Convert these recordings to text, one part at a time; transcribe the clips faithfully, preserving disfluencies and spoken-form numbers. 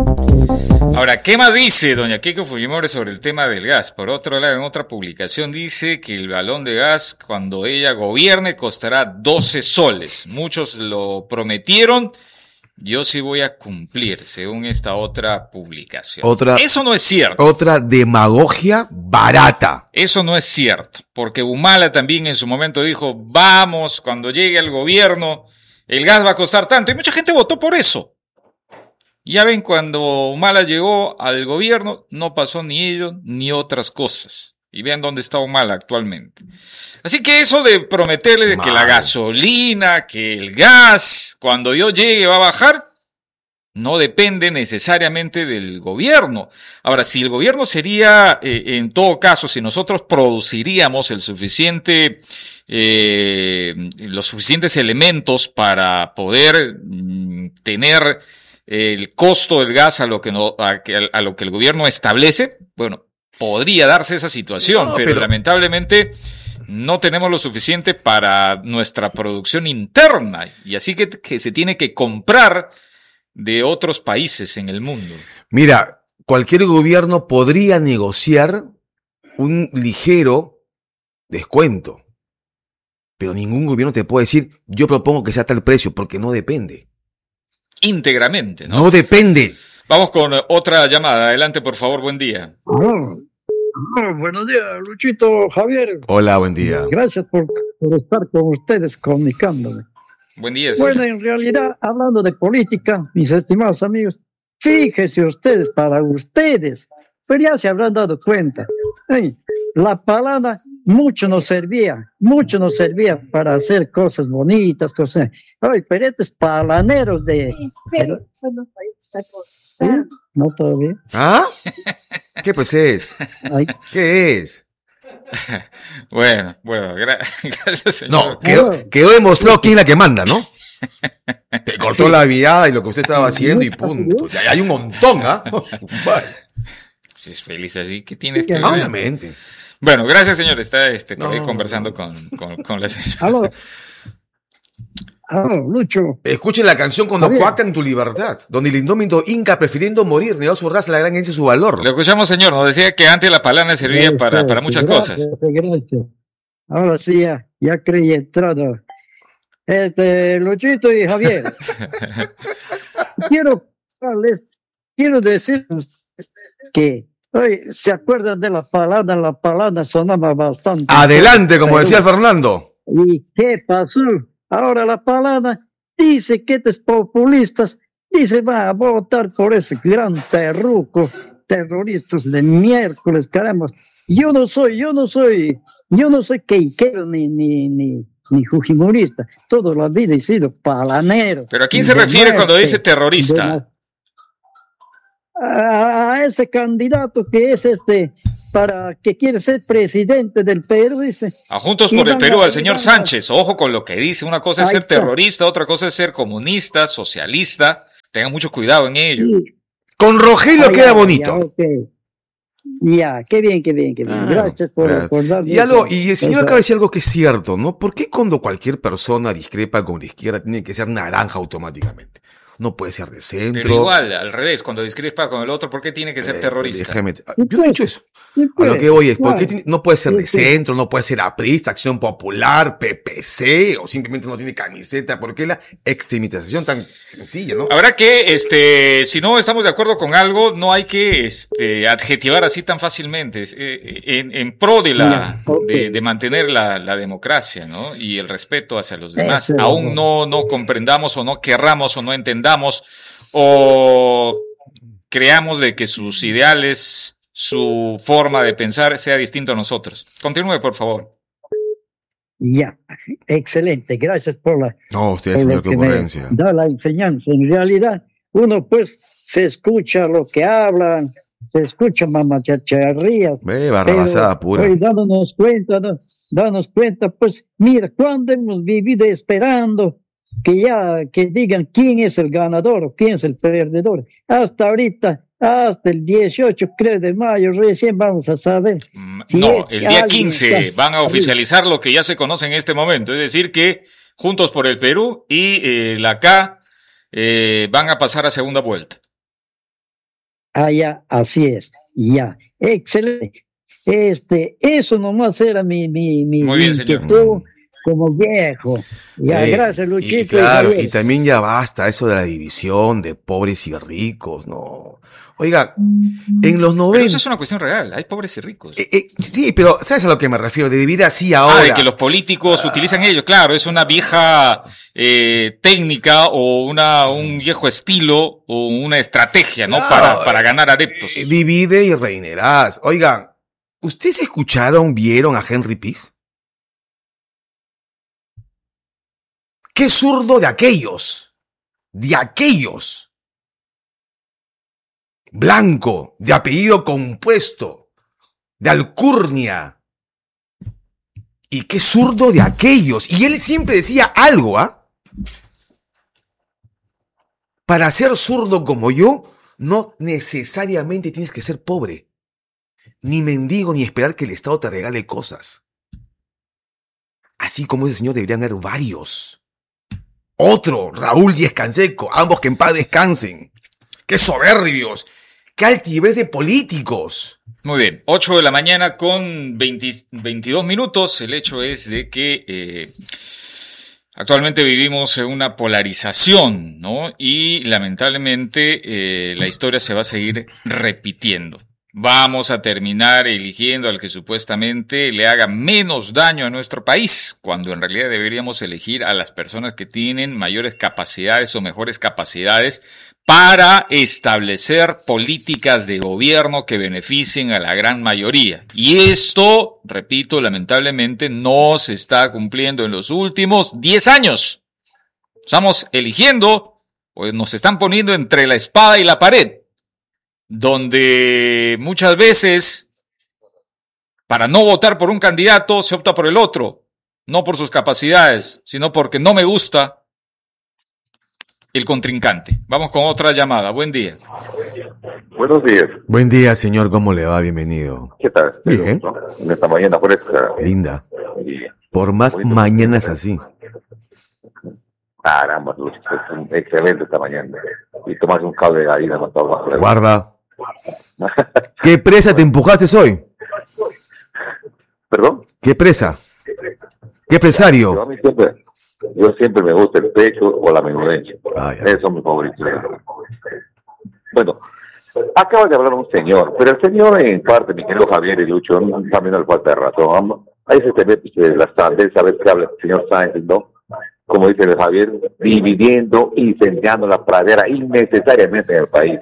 Ahora, ¿qué más dice doña Keiko Fujimori sobre el tema del gas? Por otro lado, en otra publicación dice que el galón de gas, cuando ella gobierne, costará doce soles. Muchos lo prometieron. Yo sí voy a cumplir, según esta otra publicación. Otra, Eso no es cierto. Otra demagogia barata. Eso no es cierto, porque Humala también en su momento dijo, vamos, cuando llegue al gobierno, el gas va a costar tanto. Y mucha gente votó por eso. Ya ven, cuando Humala llegó al gobierno, no pasó ni ello ni otras cosas. Y vean dónde está Humala actualmente. Así que eso de prometerle de que la gasolina, que el gas, cuando yo llegue va a bajar, no depende necesariamente del gobierno. Ahora, si el gobierno sería, eh, en todo caso, si nosotros produciríamos el suficiente, eh, los suficientes elementos para poder mm, tener el costo del gas a lo que no, a, a lo que el gobierno establece, bueno, podría darse esa situación, no, pero, pero lamentablemente no tenemos lo suficiente para nuestra producción interna, y así que, que se tiene que comprar de otros países en el mundo. Mira, cualquier gobierno podría negociar un ligero descuento, pero ningún gobierno te puede decir, yo propongo que sea tal precio, porque no depende. Íntegramente, ¿no? No depende. Vamos con otra llamada. Adelante, por favor. Buen día. Oh, oh, buenos días, Luchito, Javier. Hola, buen día. Gracias por, por estar con ustedes comunicándome. Buen día, señor. Bueno, en realidad, hablando de política, mis estimados amigos, fíjense ustedes, para ustedes, pero ya se habrán dado cuenta. Ay, la palabra mucho nos servía, mucho nos servía para hacer cosas bonitas, cosas. Ay, pero estos palaneros de... Pero, ¿sí? No todavía. ¿Ah? ¿Qué pues es? Ay. ¿Qué es? Bueno, bueno, gra gracias, señor. No, quedó, quedó demostrado quién es la que manda, ¿no? Te cortó la viada y lo que usted estaba haciendo y punto. Ya hay un montón, ¿ah? Vale. Si es feliz así, ¿qué tienes que ver? Obviamente. Bueno, gracias, señor. Está este, por ahí No. conversando con, con, con la señora. Aló. Aló, Lucho. Escuchen la canción Cuando coactan tu libertad, donde el indómito inca, prefiriendo morir, negó su raza, la gran herencia y su valor. Lo escuchamos, señor. Nos decía que antes la palana servía Este, para, para muchas gracias, cosas. Gracias. Ahora sí, ya, ya creí entrado. Este, Luchito y Javier. quiero, quiero decirles que hoy se acuerdan de la palabra, la palabra sonaba bastante. Adelante, como decía Fernando. ¿Y qué pasó? Ahora la palabra dice que estos populistas dice va a votar por ese gran terruco, terroristas de miércoles, caramba. Yo no soy, yo no soy, yo no soy queiquero ni ni ni ni fujimorista. Toda la vida he sido palanero. ¿Pero a quién se refiere muerte, cuando dice terrorista? A, a ese candidato que es este, para que quiere ser presidente del Perú, dice. A Juntos por el Perú, al señor Sánchez. Ojo con lo que dice. Una cosa es ser terrorista, otra cosa es ser comunista, socialista. Tengan mucho cuidado en ello. Sí. Con Rogelio ah, queda ya, bonito. Ya, okay. Ya, qué bien, qué bien, qué bien. Claro, Gracias por claro. acordarme. Y, algo, y el señor acaba de decir algo que es cierto, ¿no? ¿Por qué cuando cualquier persona discrepa con la izquierda tiene que ser naranja automáticamente? No puede ser de centro. Pero igual, al revés, cuando discrepa con el otro, ¿por qué tiene que ser eh, terrorista? Déjame, yo no he dicho eso. A lo que voy es, ¿por qué tiene, no puede ser de centro, no puede ser aprista, Acción Popular, P P C, o simplemente no tiene camiseta? ¿Por qué la extremitización tan sencilla, no? Habrá que, este, si no estamos de acuerdo con algo, no hay que, este, adjetivar así tan fácilmente, eh, en, en pro de la, de, de mantener la, la democracia, ¿no? Y el respeto hacia los demás. Aún no, no comprendamos o no querramos o no entendamos o creamos de que sus ideales, su forma de pensar sea distinta a nosotros. Continúe, por favor. Ya, excelente. Gracias por la... No, usted, señor, qué ocurrencia. Da la enseñanza. En realidad, uno pues se escucha lo que hablan, se escucha mamachacharrías. Ve, barrabasada pura. Hoy dándonos cuenta, ¿no? Dándonos cuenta, pues, mira, cuando hemos vivido esperando que ya, que digan quién es el ganador o quién es el perdedor. Hasta ahorita, hasta el dieciocho, creo, de mayo, recién vamos a saber. Si no, el día quince van a oficializar lo que ya se conoce en este momento, es decir que Juntos por el Perú y eh, la K eh, van a pasar a segunda vuelta. Ah, ya, así es. Ya, excelente. Este, eso nomás era mi, mi, mi Muy bien, señor. inquietud como viejo. Ya, Eh, gracias, y, Luchito. y claro, Javier. y también ya basta eso de la división de pobres y ricos, no. Oiga, en los Pero noventa... eso es una cuestión real. Hay pobres y ricos. Eh, eh, sí, pero ¿sabes a lo que me refiero? De vivir así ahora. Ah, de que los políticos utilizan ellos. Claro, es una vieja eh, técnica o una un viejo estilo o una estrategia, ¿no? Claro, Para, para ganar adeptos. Eh, divide y reinarás. Oigan, ¿ustedes escucharon, vieron a Henry Peace? ¡Qué zurdo de aquellos! De aquellos. Blanco, de apellido compuesto, de alcurnia. Y qué zurdo de aquellos. Y él siempre decía algo, ¿ah? Para ser zurdo como yo, no necesariamente tienes que ser pobre. Ni mendigo, ni esperar que el Estado te regale cosas. Así como ese señor deberían haber varios. Otro, Raúl Díez Canseco, ambos que en paz descansen. ¡Qué soberbios! ¡Qué altivez de políticos! Muy bien, ocho de la mañana con veinte, veintidós minutos. El hecho es de que eh, actualmente vivimos en una polarización, ¿no? Y lamentablemente eh, la historia se va a seguir repitiendo. Vamos a terminar eligiendo al que supuestamente le haga menos daño a nuestro país, cuando en realidad deberíamos elegir a las personas que tienen mayores capacidades o mejores capacidades para establecer políticas de gobierno que beneficien a la gran mayoría. Y esto, repito, lamentablemente no se está cumpliendo en los últimos diez años. Estamos eligiendo, o nos están poniendo entre la espada y la pared, donde muchas veces, para no votar por un candidato, se opta por el otro, no por sus capacidades, sino porque no me gusta el contrincante. Vamos con otra llamada. Buen día. Buenos días. Buen día, señor. ¿Cómo le va? Bienvenido. ¿Qué tal? Bien. ¿No? En esta mañana fresca. Linda. Y- Por más bonito. mañanas así. Caramba, Luis, es un excelente esta mañana. Y tomas un cable de gallina con todo más. Guarda. ¿Qué presa te empujaste hoy? ¿Perdón? ¿Qué presa? ¿Qué Yo a presario? mí siempre, yo siempre me gusta el pecho o la menudencia. Ah, ya. Esos son mis favoritos. Bueno, acaba de hablar un señor, pero el señor en parte, mi querido Javier y Lucho, también no le falta de razón. Ahí se te ve pues, las tardes, a ver qué habla el señor Sáenz, ¿no? Como dice el Javier, dividiendo, incendiando la pradera innecesariamente en el país.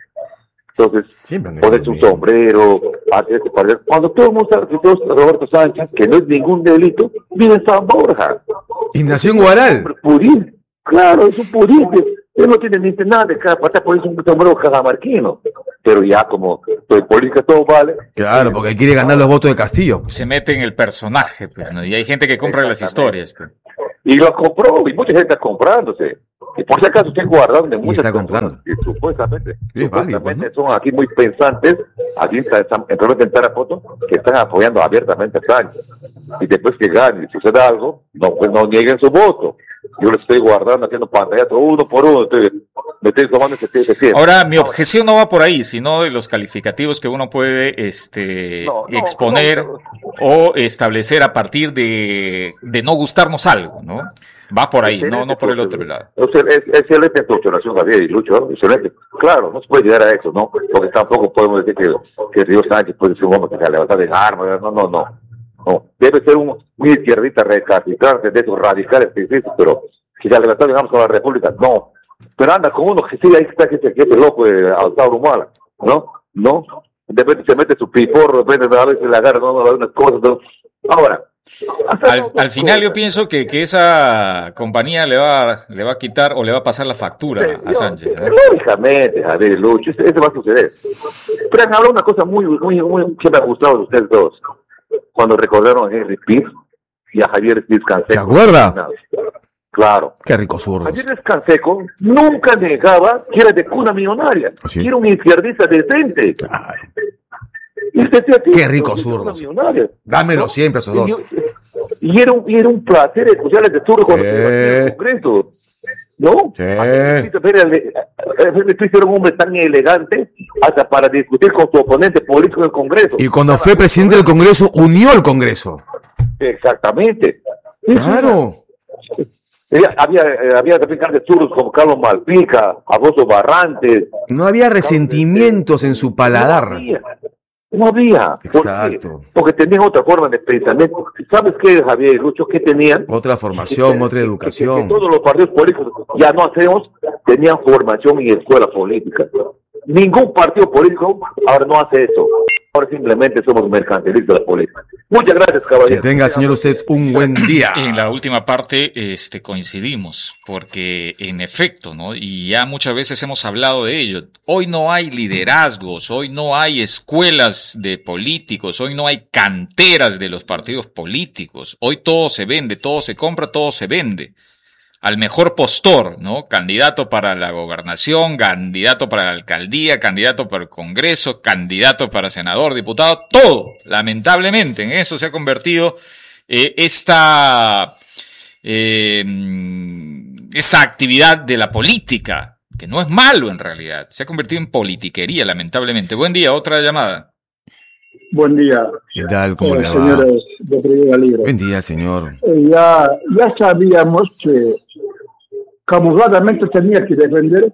Entonces, Siempre han hecho ponerse lo un mismo. sombrero, hacerse parecer. Cuando todo el mundo sabe que todo es Roberto Sánchez, que no es ningún delito, vive en San Borja. Y nació en Guaral. Hombre, purín. Claro, es un purín. Él no tiene ni nada de cada parte, por eso un sombrero cajamarquino. Pero ya como en política todo vale. Claro, porque quiere ganar los votos de Castillo. Se mete en el personaje, pues, ¿no? Y hay gente que compra las historias, pues. Y lo compró, y mucha gente está comprándose. Y por si acaso estoy guardando de muchas está personas comprando. que supuestamente, Sí, es válido, supuestamente pues, son aquí muy pensantes, aquí en San- en San- en Tarapoto, que están apoyando abiertamente a Sánchez. Y después que gane y suceda algo, no, pues no nieguen su voto. Yo lo estoy guardando, haciendo pantallazo uno por uno, estoy, me estoy tomando ese ese tiempo. Ahora, mi objeción no va por ahí, sino de los calificativos que uno puede este, No, no, exponer no, no. o establecer a partir de, de no gustarnos algo, ¿no? Va por ahí, no, no por el otro lado. O sea, es, es excelente tu observación, Javier y Lucho, ¿no? Excelente. Claro, no se puede llegar a eso, ¿no? Porque tampoco podemos decir que, que Río Sánchez puede ser un hombre que se levanta de armas, no, no, no. No, debe ser un muy izquierdista recalcitrante de esos radicales que existen, pero que se levantó, digamos, con la República, no. Pero anda con uno que sí, ahí está, que se quede loco de Altauro Humala, ¿no? No. De repente se mete su piporro, de repente a veces le agarra, no, no, unas cosas, ¿no? Ahora. Al, al final yo pienso que, que esa compañía le va, le va a quitar o le va a pasar la factura a Sánchez, ¿eh? Lógicamente, Javier y Lucho, eso, eso va a suceder. Pero han hablado una cosa muy, muy, muy, que me ha gustado de ustedes dos, cuando recordaron a Henry Peace y a Javier Piz Canseco. ¿Se acuerda? Claro. Qué rico zurdos. Javier Canseco nunca negaba que era de cuna millonaria, Sí. que era un izquierdista decente. Claro. Y usted decía, Qué rico "Yo soy de cuna zurdos. millonaria", Dámelo ¿no? siempre esos Y dos. yo- Y era un, y era un placer escucharles de zurdo cuando Sí. se debatía en el Congreso. ¿No? Sí. Henry Peace era un hombre tan elegante hasta para discutir con su oponente político en el Congreso. Y cuando fue presidente del Congreso, unió el Congreso. Exactamente. Claro. Había, había también grandes churros como Carlos Malpica, Agosto Barrantes. No había resentimientos en su paladar. No había. No había. Exacto. Porque, porque tenían otra forma de pensamiento. ¿Sabes qué, Javier y Lucho? ¿Qué tenían? Otra formación, que, otra que, educación. Que, que todos los partidos políticos, ya no hacemos, tenían formación y escuela política. Ningún partido político ahora no hace eso. Ahora simplemente somos mercantilistas de la política. Muchas gracias, caballero. Que tenga, señor, usted un buen día. En la última parte este, coincidimos, porque en efecto, ¿no? Y ya muchas veces hemos hablado de ello. Hoy no hay liderazgos, hoy no hay escuelas de políticos, hoy no hay canteras de los partidos políticos. Hoy todo se vende, todo se compra, todo se vende. Al mejor postor, ¿no? Candidato para la gobernación, candidato para la alcaldía, candidato para el Congreso, candidato para senador, diputado, todo. Lamentablemente, en eso se ha convertido eh, esta, eh, esta actividad de la política, que no es malo en realidad. Se ha convertido en politiquería, lamentablemente. Buen día, otra llamada. Buen día. ¿Qué tal? ¿Cómo eh, le va? Señores de Tribuna Libre. Buen día, señor. Eh, ya, ya sabíamos que camufladamente tenía que defender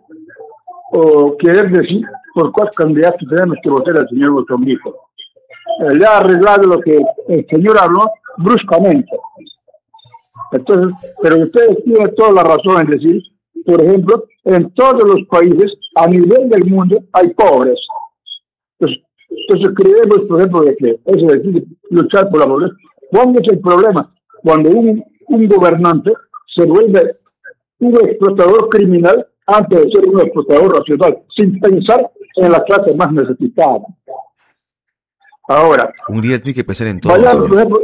o querer decir por cuál candidato tenemos que votar al señor Botombico. Eh, le ha arreglado lo que el señor habló bruscamente. Entonces, pero ustedes tienen toda la razón en decir, por ejemplo, en todos los países a nivel del mundo hay pobres. Entonces, entonces creemos, por ejemplo, de que eso de decir, luchar por la pobreza. ¿Cuándo es el problema? Cuando un, un gobernante se vuelve un explotador criminal antes de ser un explotador racional, sin pensar en la clase más necesitada. Ahora, un día tiene que pensar en todo. Vaya, por ejemplo,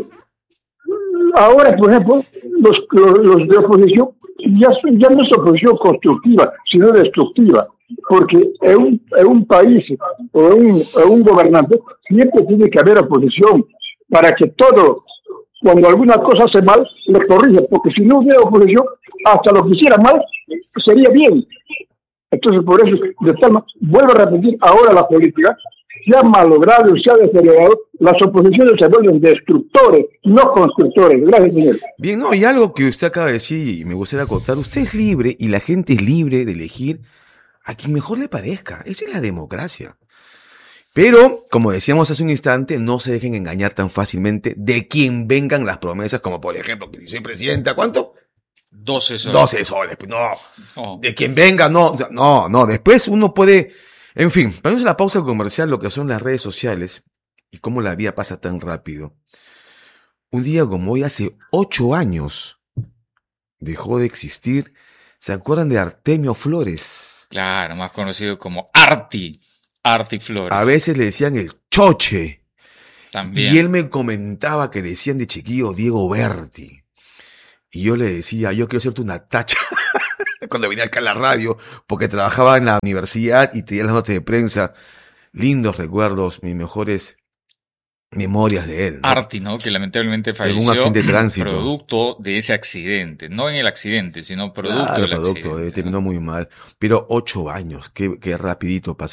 ahora, por ejemplo, los, los, los de oposición ya, son, ya no es oposición constructiva, sino destructiva, porque en un, en un país o en un, en un gobernante siempre tiene que haber oposición para que todo, cuando alguna cosa hace mal, le corrige, porque si no hubiera oposición, hasta lo que hiciera mal, sería bien. Entonces, por eso, de tal manera, vuelvo a repetir, ahora la política se ha malogrado, se ha deteriorado, las oposiciones se vuelven destructores, no constructores. Gracias, señor. Bien, no, y algo que usted acaba de decir y me gustaría contar, usted es libre y la gente es libre de elegir a quien mejor le parezca. Esa es la democracia. Pero, como decíamos hace un instante, no se dejen engañar tan fácilmente de quien vengan las promesas, como por ejemplo, que si soy presidenta, ¿cuánto? doce soles. doce soles, pues no. Oh. De quien venga, no. O sea, no, no. Después uno puede... En fin, para la pausa comercial, lo que son las redes sociales y cómo la vida pasa tan rápido. Un día como hoy, hace ocho años, dejó de existir. ¿Se acuerdan de Artemio Flores? Claro, más conocido como Arti. Arti Flores. A veces le decían el Choche. También. Y él me comentaba que le decían de chiquillo Diego Berti. Y yo le decía, yo quiero hacerte una tacha. Cuando venía acá a la radio, porque trabajaba en la universidad y tenía las notas de prensa. Lindos recuerdos, mis mejores memorias de él, ¿no? Arti, ¿no? Que lamentablemente falleció en un accidente de tránsito. Producto de ese accidente. No en el accidente, sino producto Claro, del producto, accidente. eh, terminó muy mal. Pero ocho años, qué, qué rapidito pasó.